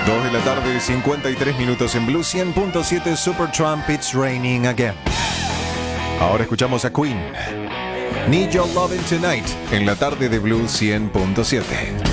2 de la tarde, 53 minutos en Blue 100.7 Supertramp, It's Raining Again. Ahora escuchamos a Queen. Need Your Lovin' Tonight en la tarde de Blue 100.7.